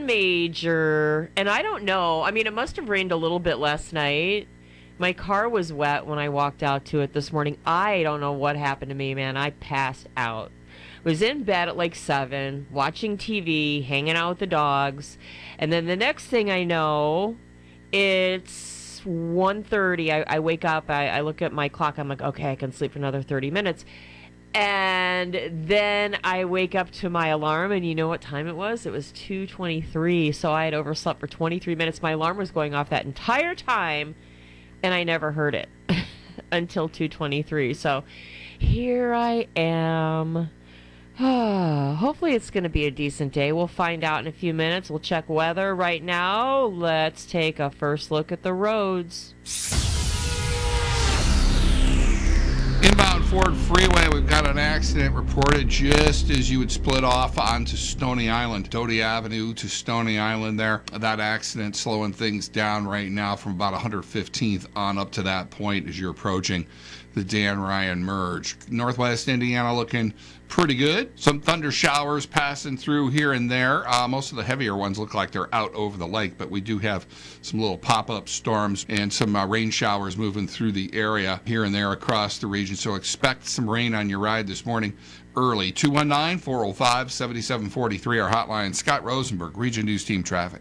nothing major. And I don't know. I mean, it must have rained a little bit last night. My car was wet when I walked out to it this morning. I don't know what happened to me, man. I passed out. Was in bed at like 7, watching TV, hanging out with the dogs. And then the next thing I know, it's 1:30. I wake up, I look at my clock. I'm like, okay, I can sleep for another 30 minutes. And then I wake up to my alarm, and you know what time it was? It was 2:23. So I had overslept for 23 minutes. My alarm was going off that entire time, and I never heard it until 2:23. So here I am. Hopefully it's going to be a decent day. We'll find out in a few minutes. We'll check weather. Right now, let's take a first look at the roads. Inbound Ford Freeway, we've got an accident reported just as you would split off onto Stony Island. Doty Avenue to Stony Island there. That accident slowing things down right now from about 115th on up to that point as you're approaching the Dan Ryan merge. Northwest Indiana looking pretty good. Some thunder showers passing through here and there. Most of the heavier ones look like they're out over the lake, but we do have some little pop-up storms and some rain showers moving through the area here and there across the region. So expect some rain on your ride this morning early. 219-405-7743, our hotline. Scott Rosenberg, Region News Team Traffic.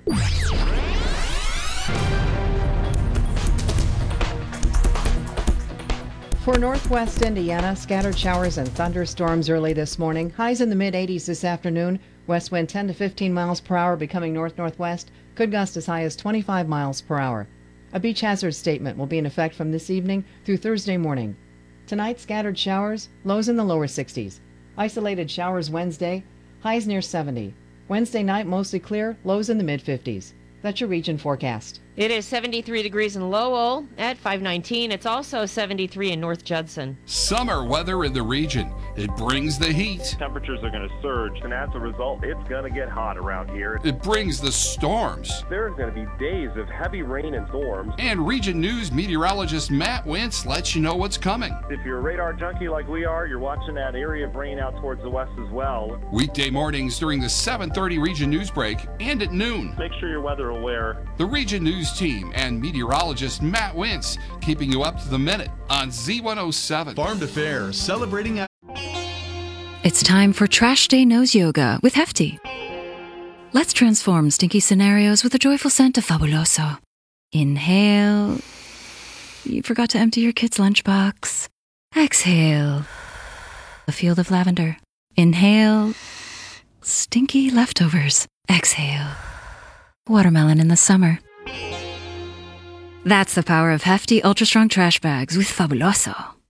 For Northwest Indiana, scattered showers and thunderstorms early this morning. Highs in the mid-80s this afternoon. West wind 10 to 15 miles per hour becoming north-northwest. Could gust as high as 25 miles per hour. A beach hazard statement will be in effect from this evening through Thursday morning. Tonight, scattered showers, lows in the lower 60s. Isolated showers Wednesday, highs near 70. Wednesday night, mostly clear, lows in the mid-50s. That's your region forecast. It is 73 degrees in Lowell at 519. It's also 73 in North Judson. Summer weather in the region. It brings the heat. Temperatures are going to surge, and as a result, it's going to get hot around here. It brings the storms. There's going to be days of heavy rain and storms. And Region News meteorologist Matt Wentz lets you know what's coming. If you're a radar junkie like we are, you're watching that area of rain out towards the west as well. Weekday mornings during the 7:30 Region News break and at noon. Make sure you're weather aware. The Region News team and meteorologist Matt Wentz keeping you up to the minute on Z107. Farm to Fair, celebrating. It's time for Trash Day Nose Yoga with Hefty. Let's transform stinky scenarios with the joyful scent of Fabuloso. Inhale. You forgot to empty your kid's lunchbox. Exhale. A field of lavender. Inhale. Stinky leftovers. Exhale. Watermelon in the summer. That's the power of Hefty Ultra Strong Trash Bags with Fabuloso.